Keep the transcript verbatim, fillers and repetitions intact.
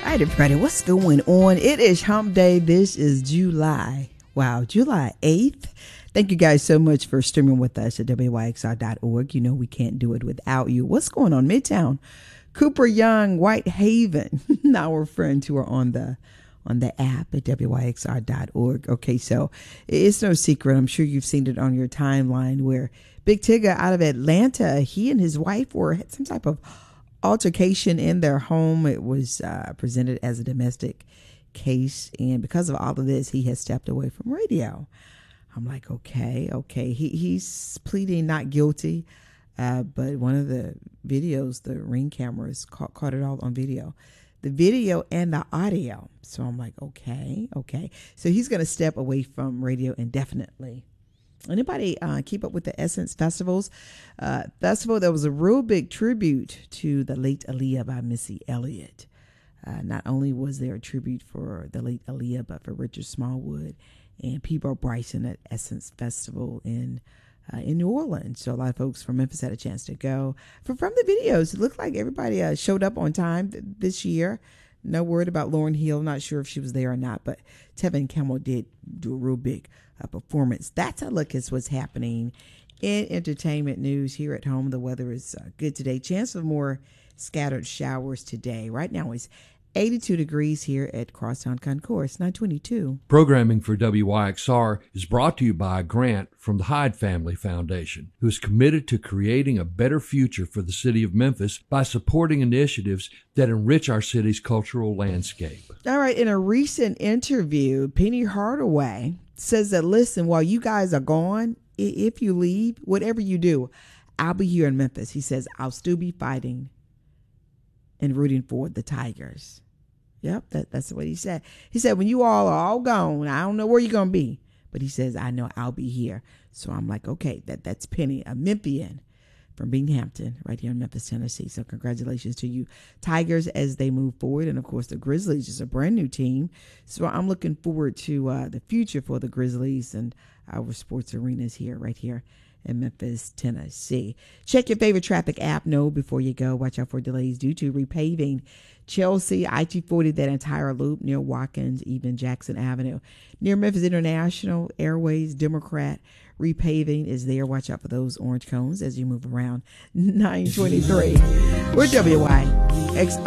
right, everybody, what's going on? It is Hump Day. This is July. Wow, July eighth. Thank you guys so much for streaming with us at W Y X R dot org. You know we can't do it without you. What's going on? Midtown, Cooper Young, Whitehaven, our friends who are on the on the app at W Y X R dot org. Okay, so it's no secret. I'm sure you've seen it on your timeline where Big Tigger out of Atlanta, he and his wife were had some type of altercation in their home. It was uh, presented as a domestic case, and because of all of this, he has stepped away from radio. I'm like, okay, okay. He he's pleading not guilty, uh, but one of the videos, the Ring cameras caught, caught it all on video, the video and the audio. So I'm like, okay, okay. So he's going to step away from radio indefinitely. Anybody uh, keep up with the Essence Festivals? Uh, festival, there was a real big tribute to the late Aaliyah by Missy Elliott. Uh, not only was there a tribute for the late Aaliyah, but for Richard Smallwood and Peabo Bryson at Essence Festival in uh, in New Orleans. So a lot of folks from Memphis had a chance to go. From, from the videos, it looked like everybody uh, showed up on time th- this year. No word about Lauryn Hill. Not sure if she was there or not, but Tevin Campbell did do a real big uh, performance. That's a look at what's happening in entertainment news here at home. The weather is uh, good today. Chance of more scattered showers today. Right now it's eighty-two degrees here at Crosstown Concourse, nine twenty-two. Programming for W Y X R is brought to you by a grant from the Hyde Family Foundation, who is committed to creating a better future for the city of Memphis by supporting initiatives that enrich our city's cultural landscape. All right. In a recent interview, Penny Hardaway says that, listen, while you guys are gone, if you leave, whatever you do, I'll be here in Memphis. He says, I'll still be fighting and rooting for the Tigers. Yep, that, that's what he said. He said, when you all are all gone, I don't know where you're going to be. But he says, I know I'll be here. So I'm like, okay, that, that's Penny, a Memphian from Binghamton, right here in Memphis, Tennessee. So congratulations to you Tigers as they move forward. And, of course, the Grizzlies is a brand new team. So I'm looking forward to uh, the future for the Grizzlies and our sports arenas here, right here in Memphis, Tennessee. Check your favorite traffic app. Know before you go. Watch out for delays due to repaving Chelsea, I T forty, that entire loop near Watkins, even Jackson Avenue. Near Memphis International, Airways, Democrat, repaving is there. Watch out for those orange cones as you move around. nine twenty-three. We're W Y X